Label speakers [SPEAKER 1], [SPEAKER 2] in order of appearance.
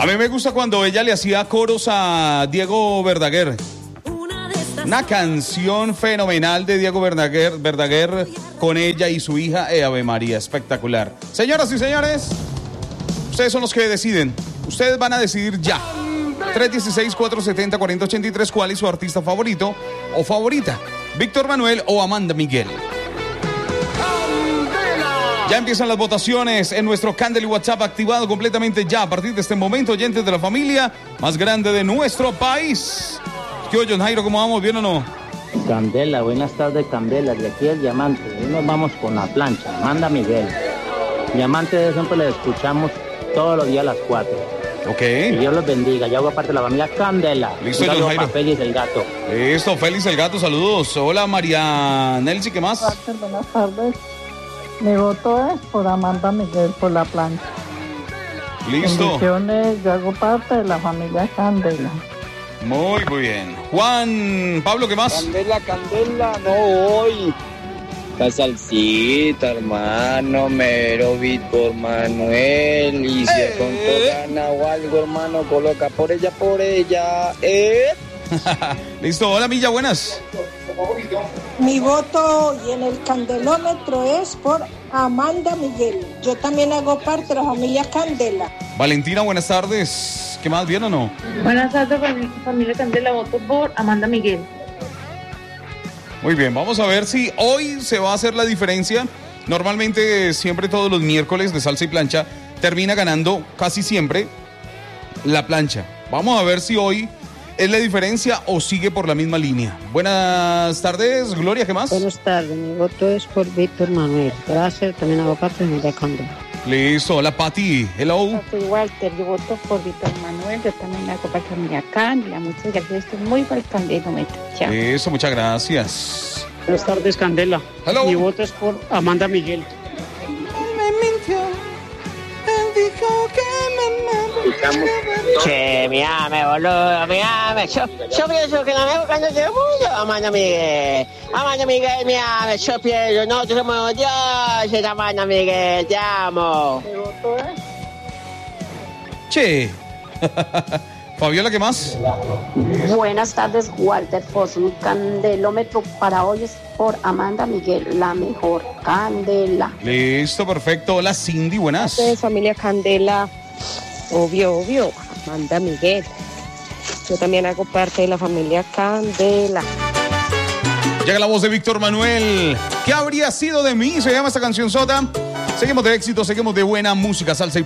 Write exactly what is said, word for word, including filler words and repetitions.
[SPEAKER 1] mí me gusta cuando ella le hacía coros a Diego Verdaguer. Una canción fenomenal de Diego Verdaguer, Verdaguer con ella y su hija, eh, Ave María, espectacular. Señoras y señores, ustedes son los que deciden. Ustedes van a decidir ya. tres uno seis, cuatro siete cero, cuatro cero ocho tres, ¿cuál es su artista favorito o favorita? ¿Víctor Manuel o Amanda Miguel? Ya empiezan las votaciones en nuestro Candela y WhatsApp activado completamente ya. A partir de este momento, oyentes de la familia más grande de nuestro país. ¿Qué oye, John Jairo? ¿Cómo vamos? ¿Bien o no?
[SPEAKER 2] Candela, buenas tardes, Candela. De aquí el Diamante. Hoy nos vamos con la plancha. Amanda Miguel. Diamante de siempre le escuchamos todos los días a las cuatro.
[SPEAKER 1] Ok.
[SPEAKER 2] Que Dios los bendiga. Yo hago parte de la familia Candela.
[SPEAKER 1] Listo, John Jairo.
[SPEAKER 2] Félix el Gato.
[SPEAKER 1] Listo, Félix el Gato, saludos. Hola, María Nelsi, ¿qué más?
[SPEAKER 3] Buenas tardes. Mi voto es por Amanda Miguel, por la plancha.
[SPEAKER 1] Listo.
[SPEAKER 3] Bendiciones, yo hago parte de la familia Candela.
[SPEAKER 1] Muy, muy bien. Juan, Pablo, ¿qué más?
[SPEAKER 4] Candela, Candela, no hoy. La salsita, hermano, Mero, Víctor Manuel. Y si de pronto gana o algo, hermano, coloca por ella, por ella. ¿Eh?
[SPEAKER 1] Listo, hola, Milla, buenas.
[SPEAKER 5] Mi voto y en el candelómetro es por Amanda Miguel. Yo también hago parte de la familia Candela.
[SPEAKER 1] Valentina, buenas tardes. ¿Qué más? ¿Bien o no?
[SPEAKER 6] Buenas tardes, familia Candela. Voto por Amanda Miguel.
[SPEAKER 1] Muy bien, vamos a ver si hoy se va a hacer la diferencia. Normalmente, siempre todos los miércoles de salsa y plancha termina ganando casi siempre la plancha. Vamos a ver si hoy es la diferencia o sigue por la misma línea. Buenas tardes, Gloria, ¿qué más?
[SPEAKER 7] Buenas tardes, mi voto es por Víctor Manuel. Gracias, también hago parte de mi Candela.
[SPEAKER 1] Listo, hola Pati, hello.
[SPEAKER 8] Soy Walter, yo voto por Víctor Manuel, yo también hago parte de mi Candela. Muchas gracias, estoy muy por el candelómetro. Chao.
[SPEAKER 1] Eso, muchas gracias.
[SPEAKER 9] Buenas tardes, Candela.
[SPEAKER 1] Hello.
[SPEAKER 9] Mi voto es por Amanda Miguel.
[SPEAKER 5] Me mintió, él dijo que me
[SPEAKER 10] Che, me ame, boludo, me ame. Yo, yo pienso que la mejor cantante del mundo, Amanda Miguel. Amanda Miguel, me ame. Yo pienso, nosotros somos dioses, Amanda Miguel, te amo.
[SPEAKER 1] Che. Fabiola, ¿qué más?
[SPEAKER 11] Buenas tardes, Walter Foss. Mi candelómetro para hoy es por Amanda Miguel, la mejor Candela.
[SPEAKER 1] Listo, perfecto. Hola Cindy, buenas.
[SPEAKER 12] De familia Candela, obvio, obvio, Amanda Miguel. Yo también hago parte de la familia Candela.
[SPEAKER 1] Llega la voz de Víctor Manuel. ¿Qué habría sido de mí? Se llama esta canción sota. Seguimos de éxito, seguimos de buena música, salsa y